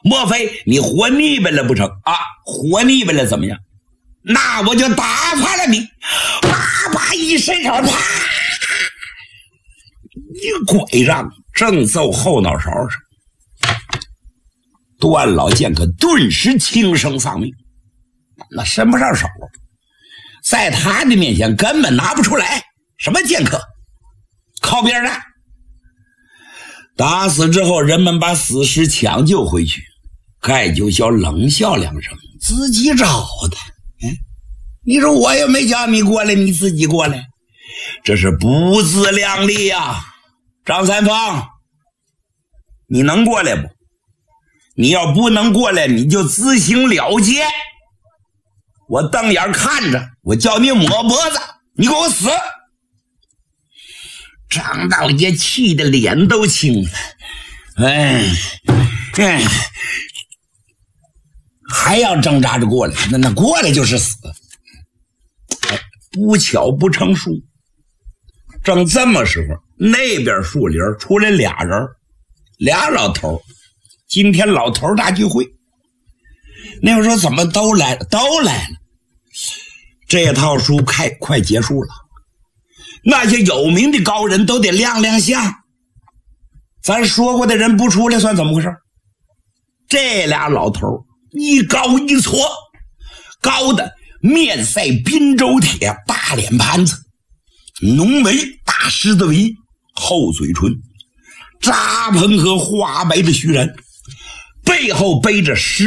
莫非你活腻歪了不成啊？活腻歪了怎么样？那我就打发了你！啪啪一伸手，啪，一拐杖正揍后脑勺上。段老剑客顿时轻生丧命，那伸不上手，在他的面前根本拿不出来。什么剑客，靠边站！打死之后，人们把死尸抢救回去，盖九霄冷笑两声，自己找的。你说我也没叫你过来，你自己过来，这是不自量力呀！张三丰，你能过来不？你要不能过来，你就自行了结。我瞪眼看着，我叫你抹脖子，你给我死！张道爷气得脸都青了，还要挣扎着过来，那过来就是死。不巧不成书，正这么时候，那边树林出来俩人，俩老头。今天老头大聚会，那会儿说怎么都来了，都来了。这套书快结束了，那些有名的高人都得亮亮相，咱说过的人不出来算怎么回事？这俩老头一高一矬，高的面赛滨州铁，大脸盘子，浓眉大狮子尾，厚嘴唇，扎蓬和花白的须髯，背后背着